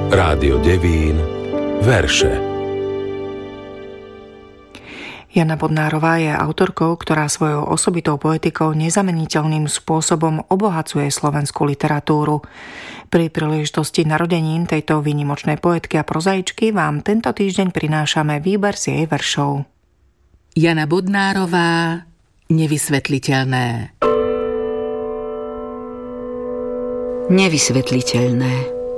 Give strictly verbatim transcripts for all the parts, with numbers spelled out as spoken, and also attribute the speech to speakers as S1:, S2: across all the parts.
S1: Rádio Devín, verše.
S2: Jana Bodnárová je autorkou, ktorá svojou osobitou poetikou nezameniteľným spôsobom obohacuje slovenskú literatúru. Pri príležitosti narodenín tejto výnimočnej poetky a prozaičky vám tento týždeň prinášame výber z jej veršov.
S3: Jana Bodnárová, Nevysvetliteľné.
S4: Nevysvetliteľné.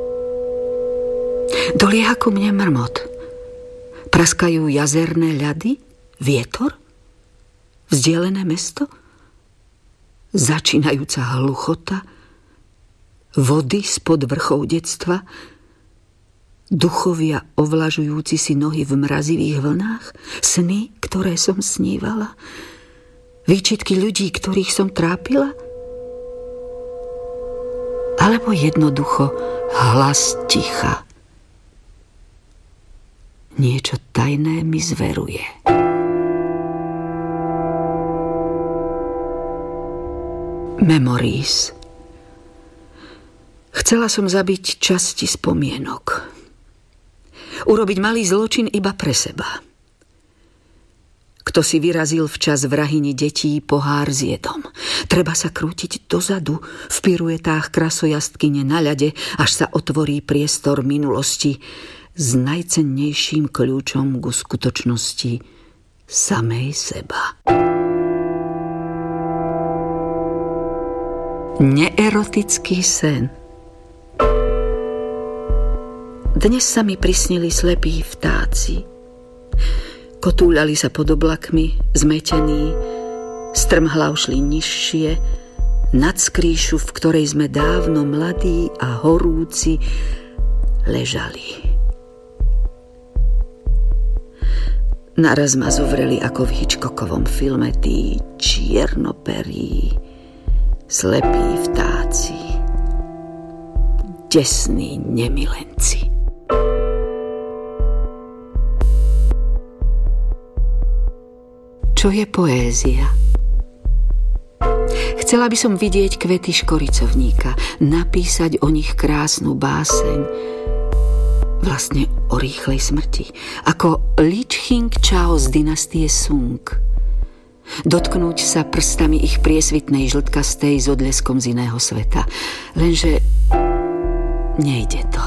S4: Dolieha ku mne mrmot. Praskajú jazerné ľady? Vietor? Vzdialené mesto? Začínajúca hluchota? Vody spod vrchov detstva? Duchovia ovlažujúci si nohy v mrazivých vlnách? Sny, ktoré som snívala? Výčitky ľudí, ktorých som trápila? Alebo jednoducho hlas ticha? Niečo tajné mi zveruje. Memories. Chcela som zabiť časti spomienok. Urobiť malý zločin iba pre seba. Kto si vyrazil včas v rahyni detí pohár s jedom. Treba sa krútiť dozadu v piruetách krasojastkyne na ľade, až sa otvorí priestor minulosti s najcennejším kľúčom ku skutočnosti samej seba. Neerotický sen. Dnes sa mi prisnili slepí vtáci. Kotúľali sa pod oblakmi, zmetení, strmhlav šli nižšie, nad skrýšu, v ktorej sme dávno mladí a horúci ležali. Naraz ma zovreli ako v Hitchcockovom filme tí čiernoperí, slepí vtáci, desní nemilenci. Čo je poézia? Chcela by som vidieť kvety škoricovníka, napísať o nich krásnu báseň, vlastne o rýchlej smrti, ako Li Ching Chao z dynastie Sung. Dotknúť sa prstami ich priesvitnej žltkastej s odleskom z iného sveta. Lenže nejde to.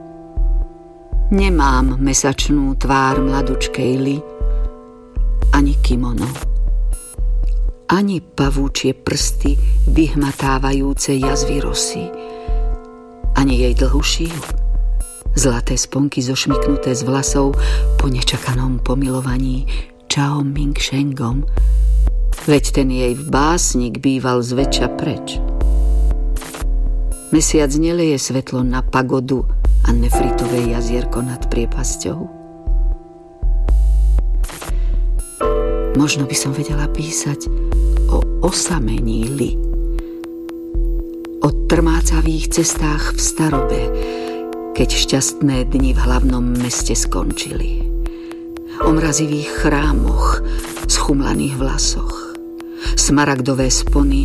S4: Nemám mesačnú tvár mladučkej Li, ani kimono, ani pavúčie prsty vyhmatávajúce jazvy rosy, ani jej dlhú šíju, zlaté sponky zošmyknuté z vlasov po nečakanom pomilovaní Chao Ming Shengom, veď ten jej básnik býval zväčša preč. Mesiac neleje svetlo na pagodu a nefritové jazierko nad priepasťou. Možno by som vedela písať o osamení Li, o trmácavých cestách v starobe, keď šťastné dni v hlavnom meste skončili, o mrazivých chrámoch, schumlaných vlasoch, smaragdové spony